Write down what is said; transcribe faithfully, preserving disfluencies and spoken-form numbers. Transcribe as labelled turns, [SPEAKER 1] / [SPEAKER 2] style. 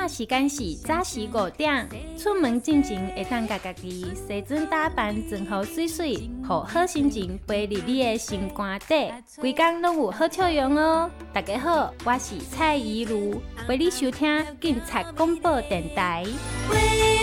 [SPEAKER 1] 正时间是早时五点，出门进前会当甲家己洗准打扮，装好水水，互好心情陪入你的心肝底，规工拢有好笑容哦。大家好，我是蔡依如，陪你收听警察广播电台。